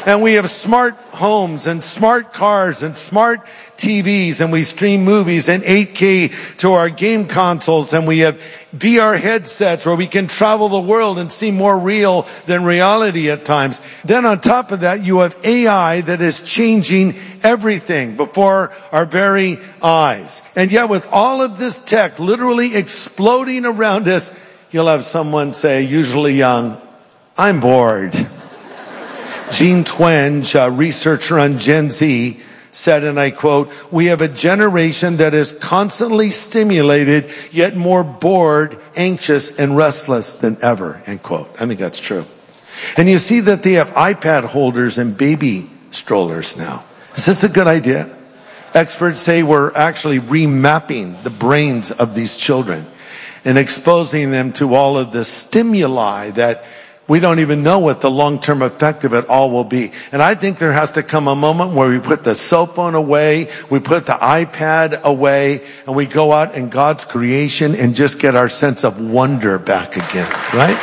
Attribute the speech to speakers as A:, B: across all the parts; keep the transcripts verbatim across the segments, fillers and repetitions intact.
A: And we have smart homes and smart cars and smart T Vs, and we stream movies in eight K to our game consoles, and we have V R headsets where we can travel the world and see more real than reality at times. Then on top of that, you have A I that is changing everything before our very eyes. And yet with all of this tech literally exploding around us, you'll have someone say, usually young, "I'm bored." Gene Twenge, a researcher on Gen Z, said, and I quote, "We have a generation that is constantly stimulated, yet more bored, anxious, and restless than ever," end quote. I think that's true. And you see that they have iPad holders and baby strollers now. Is this a good idea? Experts say we're actually remapping the brains of these children and exposing them to all of the stimuli that we don't even know what the long-term effect of it all will be. And I think there has to come a moment where we put the cell phone away, we put the iPad away, and we go out in God's creation and just get our sense of wonder back again, right?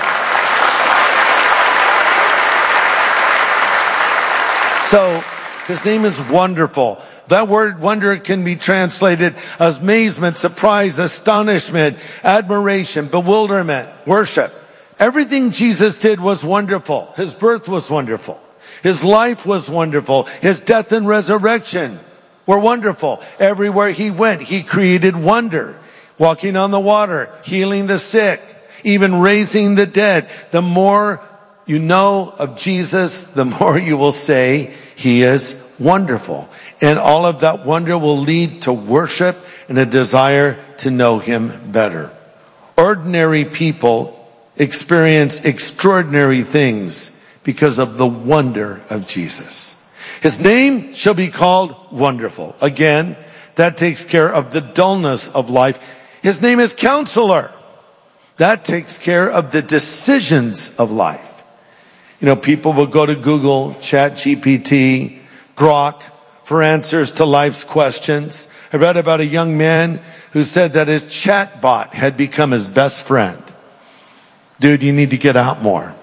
A: So, his name is Wonderful. That word wonder can be translated as amazement, surprise, astonishment, admiration, bewilderment, worship. Everything Jesus did was wonderful. His birth was wonderful. His life was wonderful. His death and resurrection were wonderful. Everywhere he went, he created wonder. Walking on the water, healing the sick, even raising the dead. The more you know of Jesus, the more you will say he is wonderful. And all of that wonder will lead to worship and a desire to know him better. Ordinary people experience extraordinary things because of the wonder of Jesus. His name shall be called Wonderful. Again, that takes care of the dullness of life. His name is Counselor. That takes care of the decisions of life. You know, people will go to Google, Chat G P T, Grok for answers to life's questions. I read about a young man who said that his chatbot had become his best friend. Dude, you need to get out more.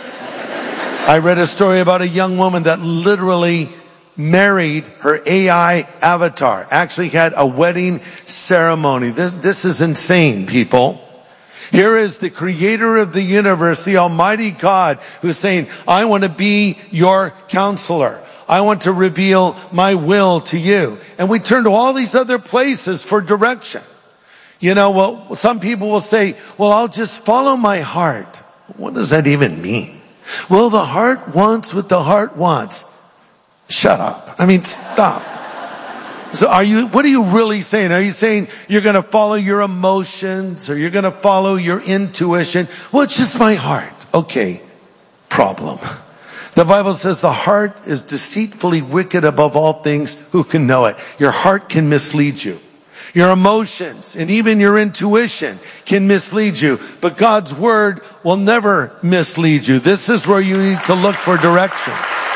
A: I read a story about a young woman that literally married her A I avatar. Actually had a wedding ceremony. This, this is insane, people. Here is the creator of the universe, the Almighty God, who's saying, I want to be your counselor. I want to reveal my will to you. And we turn to all these other places for direction. You know, well, some people will say, well, I'll just follow my heart. What does that even mean? Well, the heart wants what the heart wants. Shut up. I mean, stop. So are you, what are you really saying? Are you saying you're going to follow your emotions or you're going to follow your intuition? Well, it's just my heart. Okay. Problem. The Bible says the heart is deceitfully wicked above all things. Who can know it? Your heart can mislead you. Your emotions and even your intuition can mislead you. But God's word will never mislead you. This is where you need to look for direction.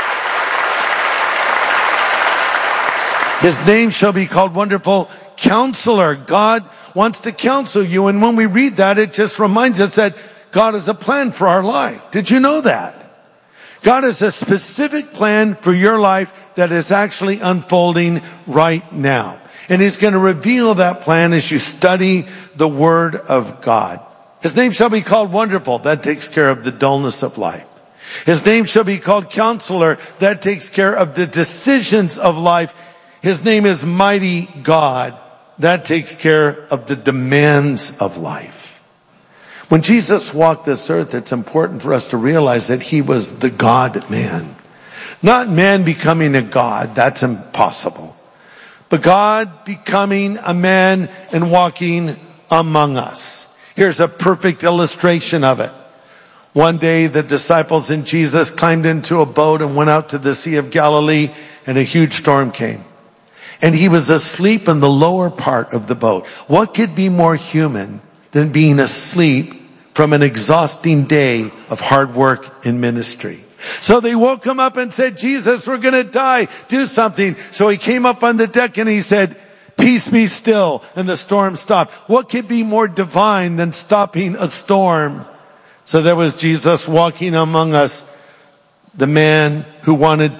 A: His name shall be called Wonderful Counselor. God wants to counsel you. And when we read that, it just reminds us that God has a plan for our life. Did you know that? God has a specific plan for your life that is actually unfolding right now. And he's going to reveal that plan as you study the word of God. His name shall be called Wonderful. That takes care of the dullness of life. His name shall be called Counselor. That takes care of the decisions of life. His name is Mighty God. That takes care of the demands of life. When Jesus walked this earth, it's important for us to realize that he was the God-man. Not man becoming a God. That's impossible. But God becoming a man and walking among us. Here's a perfect illustration of it. One day, the disciples and Jesus climbed into a boat and went out to the Sea of Galilee, and a huge storm came. And he was asleep in the lower part of the boat. What could be more human than being asleep from an exhausting day of hard work in ministry? So they woke him up and said, Jesus, we're going to die. Do something. So he came up on the deck and he said, peace be still. And the storm stopped. What could be more divine than stopping a storm? So there was Jesus walking among us, the man who wanted